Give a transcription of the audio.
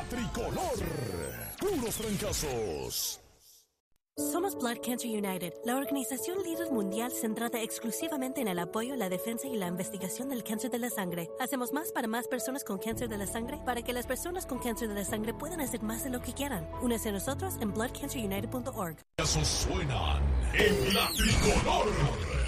tricolor. Puros trancazos. Somos Blood Cancer United, la organización líder mundial centrada exclusivamente en el apoyo, la defensa y la investigación del cáncer de la sangre. Hacemos más para más personas con cáncer de la sangre para que las personas con cáncer de la sangre puedan hacer más de lo que quieran. Únase a nosotros en bloodcancerunited.org. Esos suenan en la tricolor.